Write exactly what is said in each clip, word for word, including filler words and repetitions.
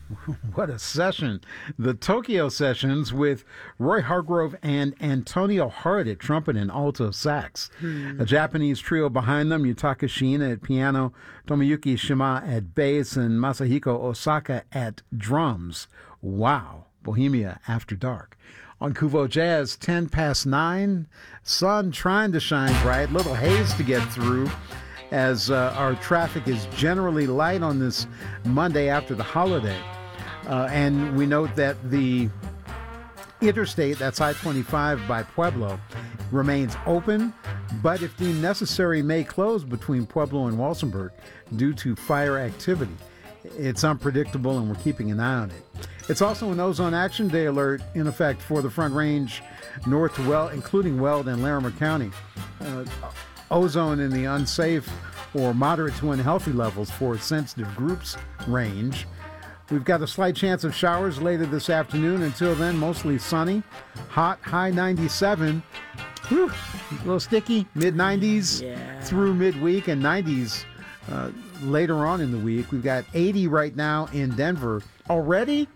What a session. The Tokyo Sessions with Roy Hargrove and Antonio Hart at trumpet and alto sax. Hmm. A Japanese trio behind them, Yutaka Shiina at piano, Tomoyuki Shima at bass, and Masahiko Osaka at drums. Wow. Bohemia After Dark. On Kuvo Jazz, ten past nine. Sun trying to shine bright. Little haze to get through, as uh, our traffic is generally light on this Monday after the holiday. Uh, and we note that the interstate, that's I twenty-five by Pueblo, remains open, but if deemed necessary, may close between Pueblo and Walsenburg due to fire activity. It's unpredictable, and we're keeping an eye on it. It's also an ozone action day alert in effect for the Front Range north to Weld, including Weld and Larimer County. Uh, ozone in the unsafe or moderate to unhealthy levels for sensitive groups range. We've got a slight chance of showers later this afternoon. Until then, mostly sunny. Hot, high ninety-seven. Whew, a little sticky. mid nineties yeah. through midweek, and nineties uh, later on in the week. We've got eighty right now in Denver. Already?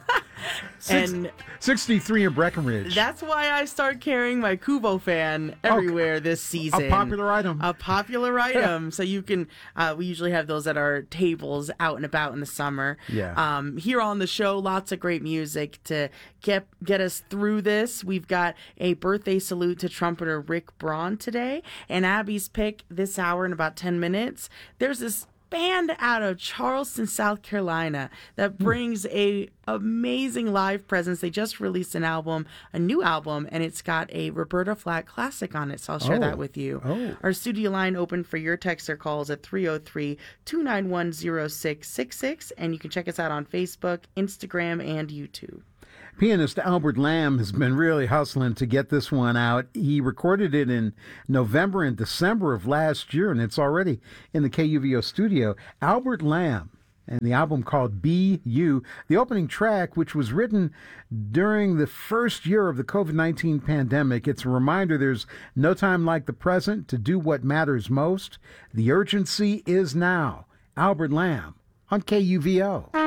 Six, and sixty-three in Breckenridge. That's why I start carrying my Kuvo fan everywhere oh, this season. A popular item. A popular item. So you can, uh, we usually have those at our tables out and about in the summer. Yeah. Um, here on the show, lots of great music to get get us through this. We've got a birthday salute to trumpeter Rick Braun today, and Abby's pick this hour in about ten minutes. There's this band out of Charleston, South Carolina that brings a amazing live presence. They just released an album, a new album, and it's got a Roberta Flack classic on it, so I'll share oh. that with you. Oh. Our studio line open for your text or calls at three oh three, two nine one, oh six six six, and you can check us out on Facebook, Instagram, and YouTube. Pianist Albert Lamb has been really hustling to get this one out. He recorded it in November and December of last year, and it's already in the K U V O studio. Albert Lamb and the album called Be You. The opening track, which was written during the first year of the covid nineteen pandemic, it's a reminder there's no time like the present to do what matters most. The urgency is now. Albert Lamb on K U V O.